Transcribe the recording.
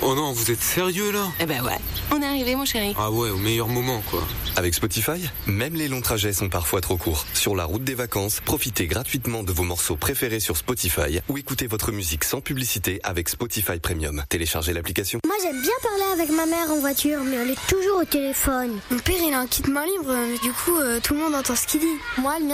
Oh non, vous êtes sérieux là? Eh ben ouais, on est arrivé mon chéri. Ah ouais, au meilleur moment quoi. Avec Spotify, même les longs trajets sont parfois trop courts. Sur la route des vacances, profitez gratuitement de vos morceaux préférés sur Spotify ou écoutez votre musique sans publicité avec Spotify Premium. Téléchargez l'application. Moi j'aime bien parler avec ma mère en voiture, mais elle est toujours au téléphone. Mon père il a un kit main libre, mais du coup tout le monde entend ce qu'il dit. Moi le mien